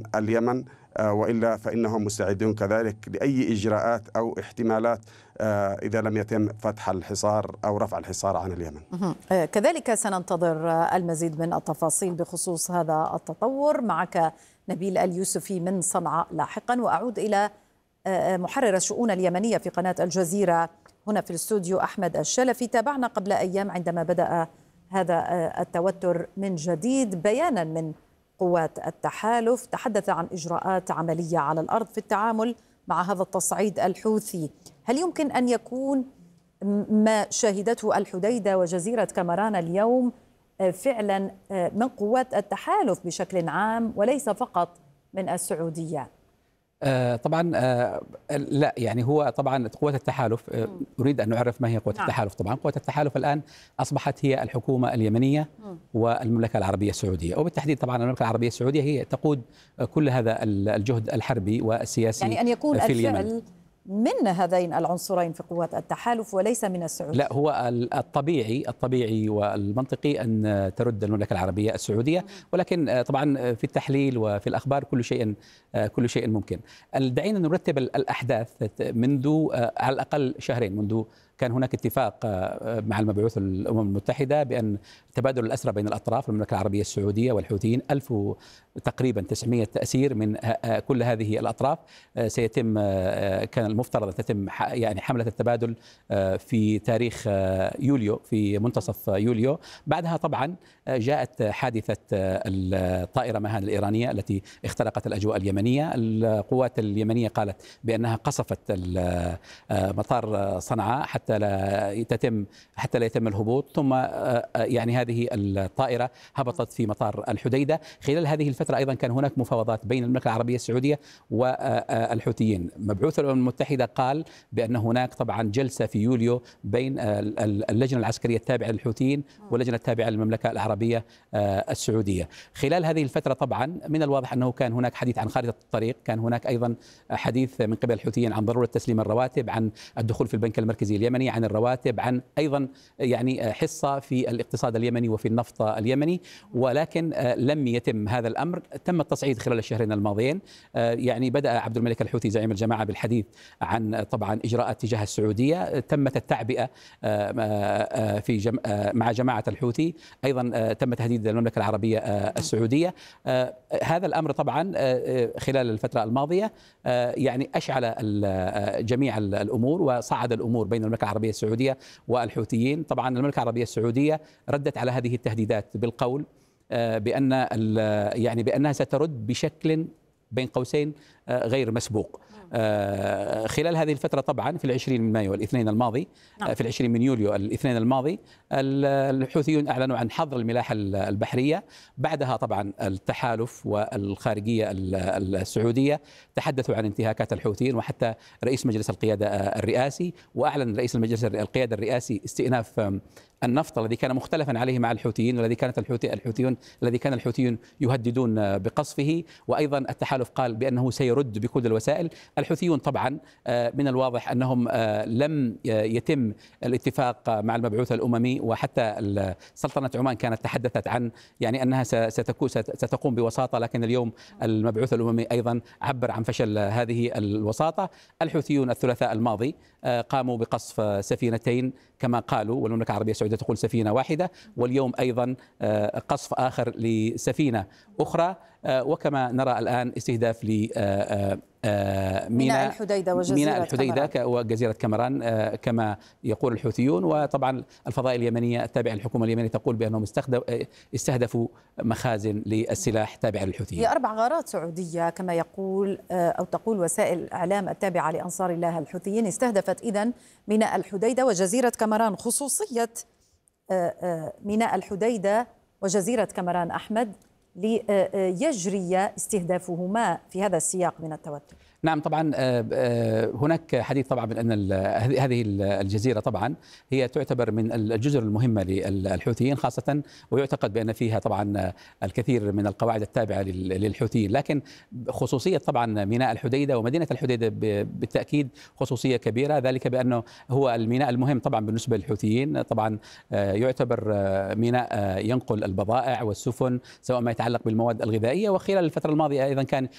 اليمن، وإلا فإنهم مستعدون كذلك لأي إجراءات أو احتمالات إذا لم يتم فتح الحصار أو رفع الحصار عن اليمن. كذلك سننتظر المزيد من التفاصيل بخصوص هذا التطور. معك نبيل اليوسفي من صنعاء لاحقا، وأعود إلى محرر الشؤون اليمنية في قناة الجزيرة هنا في الاستوديو أحمد الشلفي. تابعنا قبل أيام عندما بدأ هذا التوتر من جديد بيانا من قوات التحالف تحدث عن إجراءات عملية على الأرض في التعامل مع هذا التصعيد الحوثي. هل يمكن أن يكون ما شهدته الحديدة وجزيرة كامران اليوم فعلا من قوات التحالف بشكل عام وليس فقط من السعودية؟ طبعا لا، يعني هو طبعا قوات التحالف، أريد أن نعرف ما هي قوات التحالف. طبعا قوات التحالف الآن أصبحت هي الحكومة اليمنية والمملكة العربية السعودية، وبالتحديد طبعا المملكة العربية السعودية هي تقود كل هذا الجهد الحربي والسياسي، يعني أن يكون في الفعل اليمن من هذين العنصرين في قوات التحالف وليس من السعودية. لا، هو الطبيعي والمنطقي أن ترد المملكة العربية السعودية، ولكن طبعا في التحليل وفي الأخبار كل شيء ممكن. دعينا نرتب الأحداث منذ على الأقل شهرين. منذ كان هناك اتفاق مع المبعوث الأمم المتحدة بأن تبادل الأسرى بين الأطراف المملكة العربية السعودية والحوثيين 1000 تقريبا 900 أسير من كل هذه الأطراف سيتم، كان المفترض أن تتم يعني حملة التبادل في تاريخ يوليو، في منتصف يوليو. بعدها طبعا جاءت حادثة الطائرة مهان الإيرانية التي اخترقت الأجواء اليمنية. القوات اليمنية قالت بأنها قصفت مطار صنعاء حتى لا يتم الهبوط، ثم يعني هذه الطائرة هبطت في مطار الحديدة. خلال هذه الفترة أيضا كان هناك مفاوضات بين المملكة العربية السعودية والحوثيين. مبعوث الأمم المتحدة قال بأن هناك طبعا جلسة في يوليو بين اللجنة العسكرية التابعة للحوثيين واللجنة التابعة للمملكة العربية السعودية. خلال هذه الفترة طبعا من الواضح أنه كان هناك حديث عن خارطة الطريق، كان هناك أيضا حديث من قبل الحوثيين عن ضرورة تسليم الرواتب، عن الدخول في البنك المركزي اليمني، عن الرواتب، عن أيضا يعني حصة في الاقتصاد اليمني وفي النفط اليمني. ولكن لم يتم هذا الأمر. تم التصعيد خلال الشهرين الماضيين. يعني بدأ عبد الملك الحوثي زعيم الجماعة بالحديث عن طبعا إجراءات تجاه السعودية. تمت التعبئة مع جماعة الحوثي، أيضا تم تهديد المملكة العربية السعودية. هذا الأمر طبعا خلال الفترة الماضية يعني أشعل جميع الأمور وصعد الأمور بين المملكة العربية السعودية والحوثيين. طبعا المملكة العربية السعودية ردت على هذه التهديدات بالقول بأنها سترد بشكل بين قوسين غير مسبوق. خلال هذه الفترة طبعا في 20 من مايو الاثنين الماضي، في 20 من يوليو الاثنين الماضي، الحوثيون أعلنوا عن حظر الملاحة البحرية. بعدها طبعا التحالف والخارجية السعودية تحدثوا عن انتهاكات الحوثيين، وحتى رئيس مجلس القيادة الرئاسي، وأعلن رئيس المجلس القيادة الرئاسي استئناف النفط الذي كان مختلفا عليه مع الحوثيين، والذي كان الحوثيون يهددون بقصفه. وأيضا التحالف قال بأنه سيرد بكل الوسائل. الحوثيون طبعا من الواضح أنهم لم يتم الاتفاق مع المبعوث الأممي، وحتى سلطنة عمان كانت تحدثت عن يعني أنها ستقوم بوساطة، لكن اليوم المبعوث الأممي أيضا عبر عن فشل هذه الوساطة. الحوثيون الثلاثاء الماضي قاموا بقصف سفينتين كما قالوا، والمملكة العربية السعودية تقول سفينة واحدة، واليوم أيضا قصف آخر لسفينة أخرى. وكما نرى الآن استهداف ميناء الحديدة وجزيرة كامران كما يقول الحوثيون. وطبعا الفضائية اليمنية التابعة للحكومة اليمنية تقول بأنهم استهدفوا مخازن للسلاح تابعة للحوثيين. هي 4 غارات سعودية كما يقول أو تقول وسائل الإعلام التابعة لأنصار الله الحوثيين استهدفت إذن ميناء الحديدة وجزيرة كامران. خصوصية ميناء ميناء وجزيرة كامران أحمد ليجري استهدافهما في هذا السياق من التوتر؟ نعم طبعا هناك حديث طبعا من أن هذه الجزيرة طبعا هي تعتبر من الجزر المهمة للحوثيين خاصة، ويعتقد بأن فيها طبعا الكثير من القواعد التابعة للحوثيين. لكن خصوصية طبعا ميناء الحديدة ومدينة الحديدة بالتأكيد خصوصية كبيرة، ذلك بأنه هو الميناء المهم طبعا بالنسبة للحوثيين. طبعا يعتبر ميناء ينقل البضائع والسفن سواء ما يتعلق بالمواد الغذائية. وخلال الفترة الماضية أيضا كان